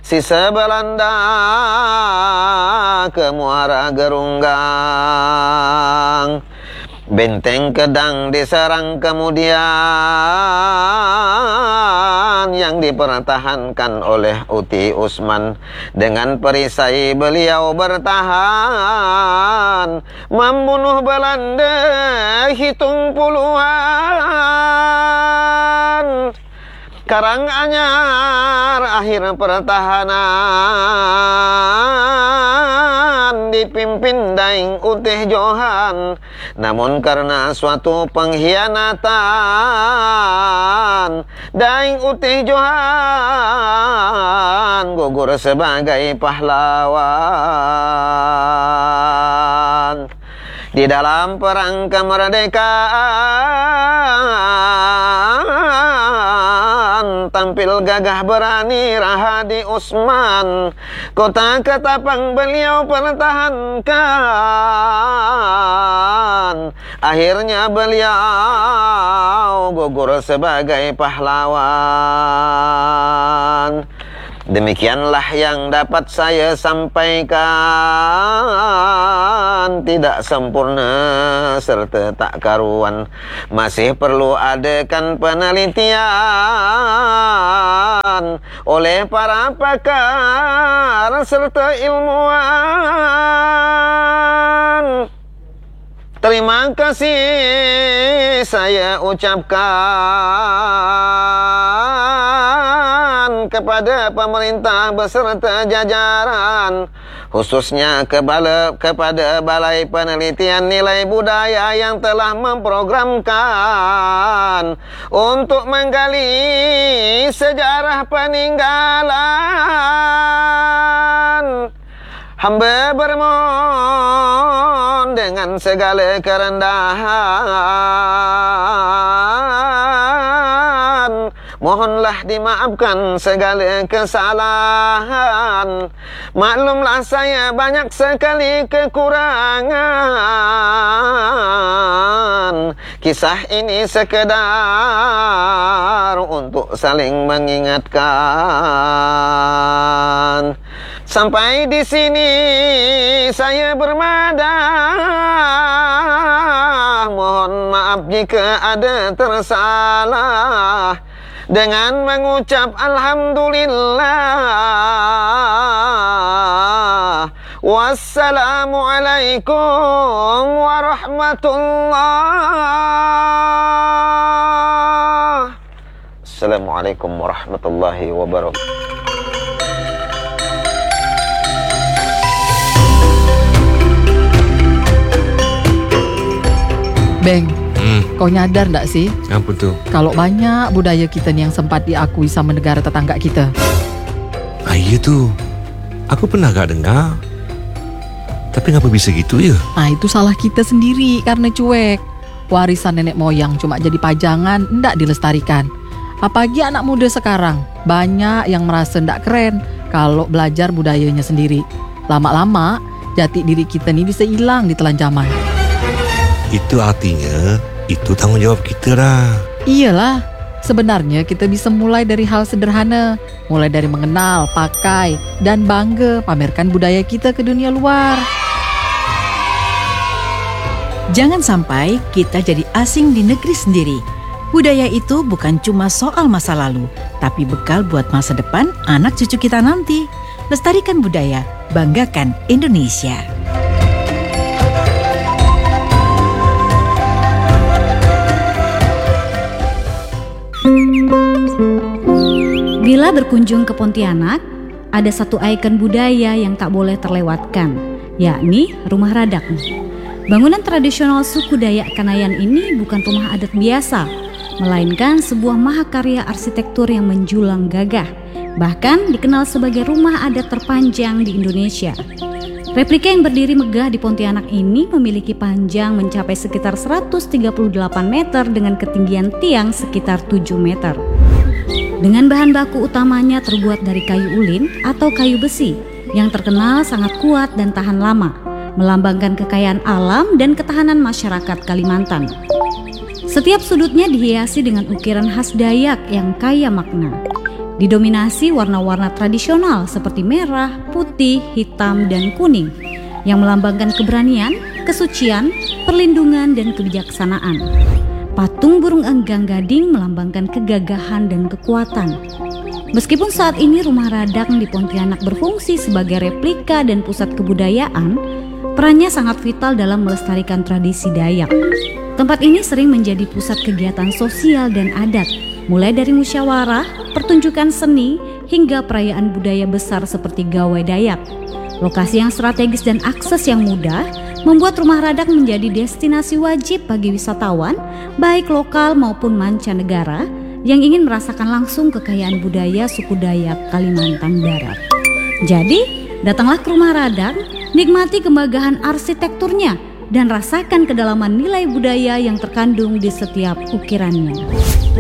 sisa Belanda ke Muara Gerunggang. Benteng Kedang diserang kemudian, yang dipertahankan oleh Uti Usman. Dengan perisai beliau bertahan, membunuh Belanda hitung puluhan. Karanganyar akhir pertahanan dipimpin Daing Utih Johan. Namun karena suatu pengkhianatan, Daing Utih Johan gugur sebagai pahlawan. Di dalam perang kemerdekaan, tampil gagah berani Rahadi Usman. Kota Ketapang beliau pertahankan. Akhirnya beliau gugur sebagai pahlawan. Demikianlah yang dapat saya sampaikan. Tidak sempurna serta tak karuan, masih perlu adakan penelitian oleh para pakar serta ilmuwan. Terima kasih saya ucapkan kepada pemerintah beserta jajaran, khususnya kepada Balai Penelitian Nilai Budaya yang telah memprogramkan untuk menggali sejarah peninggalan. Hamba bermohon dengan segala kerendahan, mohonlah dimaafkan segala kesalahan. Maklumlah saya banyak sekali kekurangan. Kisah ini sekedar untuk saling mengingatkan. Sampai di sini saya bermadah. Mohon maaf jika ada tersalah. Dengan mengucap alhamdulillah. Wassalamualaikum warahmatullah. Assalamualaikum warahmatullahi wabarakatuh. Beng, kau nyadar ndak sih? Apa tuh? Kalau banyak budaya kita nih yang sempat diakui sama negara tetangga kita. Iya tuh, aku pernah gak dengar. Tapi ngapa bisa gitu ya? Itu salah kita sendiri karena cuek. Warisan nenek moyang cuma jadi pajangan, ndak dilestarikan. Apalagi anak muda sekarang, banyak yang merasa ndak keren kalau belajar budayanya sendiri. Lama-lama, jati diri kita nih bisa hilang di telan zaman. Itu artinya, itu tanggung jawab kita lah. Iyalah, sebenarnya kita bisa mulai dari hal sederhana. Mulai dari mengenal, pakai, dan bangga pamerkan budaya kita ke dunia luar. Jangan sampai kita jadi asing di negeri sendiri. Budaya itu bukan cuma soal masa lalu, tapi bekal buat masa depan anak cucu kita nanti. Lestarikan budaya, banggakan Indonesia. Bila berkunjung ke Pontianak, ada satu ikon budaya yang tak boleh terlewatkan, yakni Rumah Radak. Bangunan tradisional suku Dayak Kanayan ini bukan rumah adat biasa, melainkan sebuah mahakarya arsitektur yang menjulang gagah, bahkan dikenal sebagai rumah adat terpanjang di Indonesia. Replika yang berdiri megah di Pontianak ini memiliki panjang mencapai sekitar 138 meter dengan ketinggian tiang sekitar 7 meter. Dengan bahan baku utamanya terbuat dari kayu ulin atau kayu besi yang terkenal sangat kuat dan tahan lama, melambangkan kekayaan alam dan ketahanan masyarakat Kalimantan. Setiap sudutnya dihiasi dengan ukiran khas Dayak yang kaya makna. Didominasi warna-warna tradisional seperti merah, putih, hitam, dan kuning yang melambangkan keberanian, kesucian, perlindungan, dan kebijaksanaan. Patung burung enggang gading melambangkan kegagahan dan kekuatan. Meskipun saat ini Rumah Radang di Pontianak berfungsi sebagai replika dan pusat kebudayaan, perannya sangat vital dalam melestarikan tradisi Dayak. Tempat ini sering menjadi pusat kegiatan sosial dan adat, mulai dari musyawarah, pertunjukan seni, hingga perayaan budaya besar seperti Gawai Dayak. Lokasi yang strategis dan akses yang mudah membuat Rumah Radang menjadi destinasi wajib bagi wisatawan, baik lokal maupun mancanegara, yang ingin merasakan langsung kekayaan budaya suku Dayak Kalimantan Barat. Jadi, datanglah ke Rumah Radang, nikmati kemegahan arsitekturnya, dan rasakan kedalaman nilai budaya yang terkandung di setiap ukirannya.